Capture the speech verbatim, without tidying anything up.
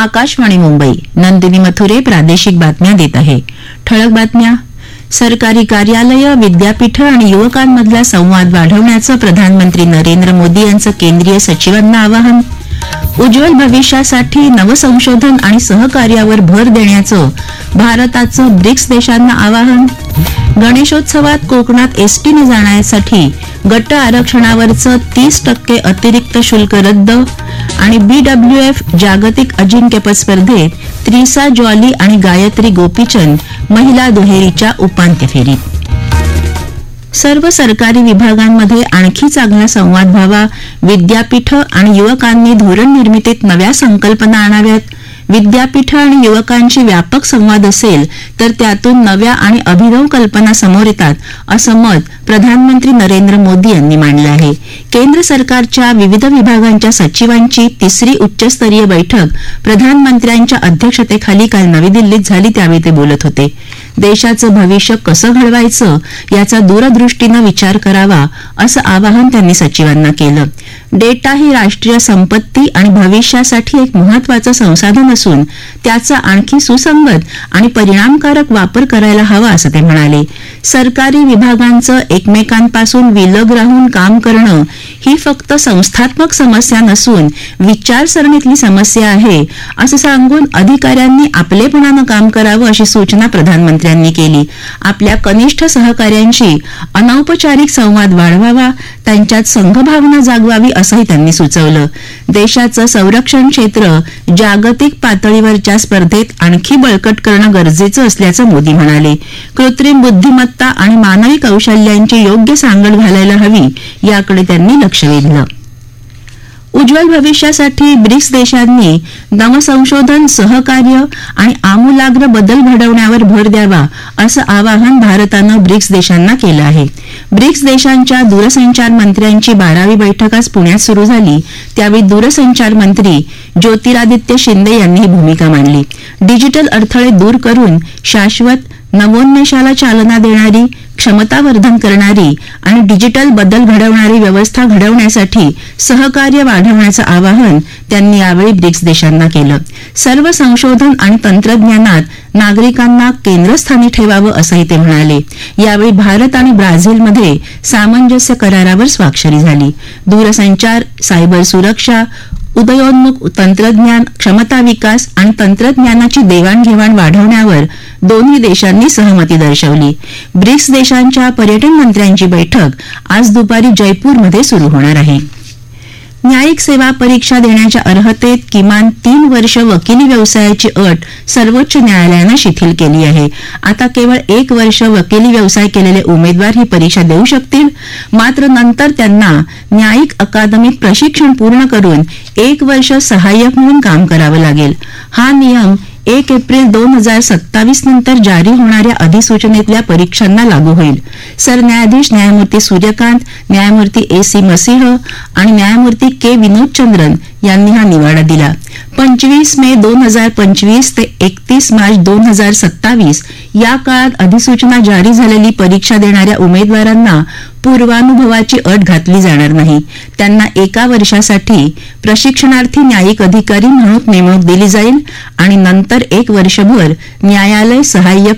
आकाशवाणी मुंबई. नंदिनी मथुरे प्रादेशिक बातम्या देत आहे. ठळक बातम्या. सरकारी कार्यालय, विद्यापीठं आणि युवकांमधला संवाद वाढवण्याचं प्रधानमंत्री नरेंद्र मोदी यांचं केंद्रीय सचिवांना आवाहन. उज्ज्वल भविष्यासाठी नवसंशोधन आणि सहकार्यावर भर देण्याचं भारताचं ब्रिक्स देशांना आवाहन. गणेशोत्सवात कोकणात एसटीने जाण्यासाठी गट आरक्षणावरचं तीस टक्के अतिरिक्त शुल्क रद्द. आणि बीडब्ल्यूएफ जागतिक अजिंक्यपद स्पर्धेत त्रिसा जॉली आणि गायत्री गोपीचंद महिला दुहेरीच्या उपांत्य फेरीत. सर्व सरकारी विभागांमध्ये आणखी चांगला संवाद व्हावा. विद्यापीठं आणि युवकांनी धोरण निर्मितीत नव्या संकल्पना आणाव्यात. विद्यापीठं आणि युवकांशी व्यापक संवाद असेल तर त्यातून नव्या आणि अभिनव कल्पना समोर येतात, असं मत प्रधानमंत्री नरेंद्र मोदी यांनी मांडलं आहे. केंद्र सरकारच्या विविध विभागांच्या सचिवांची तिसरी उच्चस्तरीय बैठक प्रधानमंत्र्यांच्या अध्यक्षतेखाली काल नवी दिल्लीत झाली, त्यावेळी ते बोलत होते. देशाचं भविष्य कसं घडवायचं याचा दूरदृष्टीनं विचार करावा, असं आवाहन त्यांनी सचिवांना केलं. डेटा ही राष्ट्रीय संपत्ती आणि भविष्यासाठी एक महत्वाचं संसाधन असून त्याचा आणखी सुसंगत आणि परिणामकारक वापर करायला हवा, असं ते म्हणाले. सरकारी विभागांचं एकमेकांपासून विलग राहून काम करणं ही फक्त संस्थात्मक समस्या नसून विचारसरणीतली समस्या आहे, असं सांगून अधिकाऱ्यांनी आपलेपणानं काम करावं, अशी सूचना प्रधानमंत्र्यांनी केली. आपल्या कनिष्ठ सहकाऱ्यांशी अनौपचारिक संवाद वाढवावा, त्यांच्यात संघभावना जागवावी, असंही त्यांनी सुचवलं. देशाचं संरक्षण क्षेत्र जागतिक पातळीवरच्या स्पर्धेत आणखी बळकट करणं गरजेचं असल्याचं मोदी म्हणाले. कृत्रिम बुद्धिमत्ता आणि मानवी कौशल्यांची योग्य सांगड घालायला हवी, याकडे त्यांनी लक्ष वेधलं. उज्ज्वल भविष्यासाठी ब्रिक्स देशांनी नवसंशोधन, सहकार्य आणि आमूलाग्र बदल घडवण्यावर भर द्यावा, असं आवाहन भारतानं ब्रिक्स देशांना केलं आहे. ब्रिक्स देशांच्या दूरसंचार मंत्र्यांची बारावी बैठक आज पुण्यात सुरू झाली, त्यावेळी दूरसंचार मंत्री ज्योतिरादित्य शिंदे यांनी ही भूमिका मांडली. डिजिटल अडथळे दूर करून शाश्वत नवोन्मेषाला चालना देणारी, क्षमतावर्धन करणारी आणि डिजिटल बदल घडवणारी व्यवस्था घडवण्यासाठी सहकार्य वाढवण्याचं आवाहन त्यांनी यावेळी ब्रिक्स देशांना केलं. सर्व संशोधन आणि तंत्रज्ञानात नागरिकांना केंद्रस्थानी ठेवावं, असंही ते म्हणाले. यावेळी भारत आणि ब्राझीलमध्ये सामंजस्य करारावर स्वाक्षरी झाली. दूरसंचार, सायबर सुरक्षा, उदयोन्मुख तंत्रज्ञान, क्षमता विकास आणि तंत्रज्ञानाची देवाणघेवाण वाढवण्यावर दोन्ही देशांनी सहमती दर्शवली. ब्रिक्स देशांच्या पर्यटन मंत्र्यांची बैठक आज दुपारी जयपूरमध्ये सुरू होणार आहे. न्यायिक सेवा परीक्षा देण्याच्या अर्हतेत किमान तीन वर्ष वकिली व्यवसायाची अट सर्वोच्च न्यायालयानं शिथिल केली आहे. आता केवळ एक वर्ष वकिली व्यवसाय केलेले उमेदवार ही परीक्षा देऊ शकतील. मात्र नंतर त्यांना न्यायिक अकादमीत प्रशिक्षण पूर्ण करून एक वर्ष सहाय्यक म्हणून काम करावं लागेल. हा नियम एक एप्रिल दोन हजार सत्तावीस नंतर जारी होणाऱ्या अधिसूचनेतल्या परीक्षांना लागू होईल. सरन्यायाधीश न्यायमूर्ती सूर्यकांत, न्यायमूर्ती ए सी मसीह आणि न्यायमूर्ती के विनोदचंद्रन यांनी हा निवाडा दिला. पंचवीस मे दोन हजार पंचवीस ते एकतीस मार्च दोन हजार सत्तावीस या काळात अधिसूचना जारी झालेली परीक्षा देणाऱ्या उमेदवारांना पूर्वानुभवाची अट घातली जाणार नाही. त्यांना एका वर्षासाठी प्रशिक्षणार्थी न्यायिक अधिकारी म्हणून नेमणूक दिली जाईल आणि नंतर एक वर्षभर न्यायालय सहाय्यक